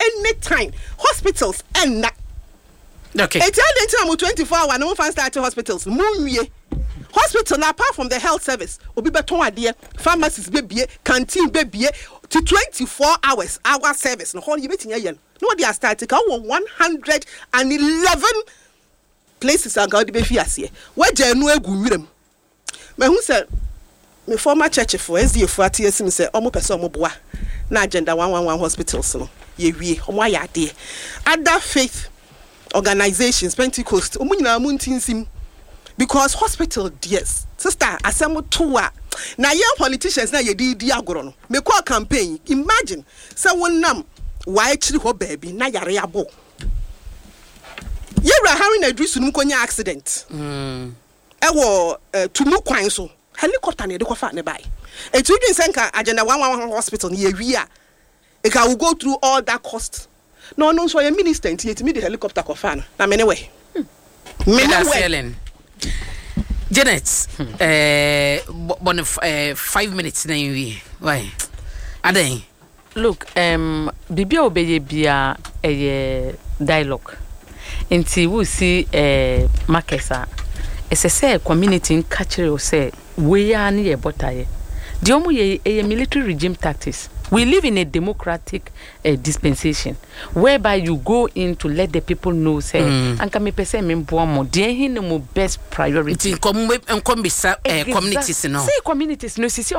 any time. Hospitals and okay. It's all 24 hours. No one start hospitals. Hospital apart from the health service, obi beton adie, pharmacies be canteen be to 24 hours hour service. No whole you meeting yen. No they are starting 111 places are going to be fiase. Where jenu egu wirem. Me hu say me former church for SDA for TSM say omo person omo boa na agenda 111 hospitals no. Ye wie omo ayade. Other faith organizations Pentecost omo nyina muntinsim. Because hospital, yes. Sister, assemble two. Now, young politicians, now you did agro. Me call campaign. Imagine, someone nam, why actually ho baby, na yare abo. You were having a dress to accident. Ewo, to no quine so. Helicopter near the coffin nearby. A children's agenda 111 hospital near Ria. It will go through all that cost. No, so a minister, yet me the helicopter coffin. Now, anyway. Anyway. Janet, 5 minutes na you. Why? Ade. Look, Bibi obeye bia dialogue. Nti we see Makesa. Say community in catcher say we are near botaye. The omo ye military regime tactics. We live in a democratic dispensation whereby you go in to let the people know say anka me pese me mboa mo de hin mo best priority communities no. Say communities no sisi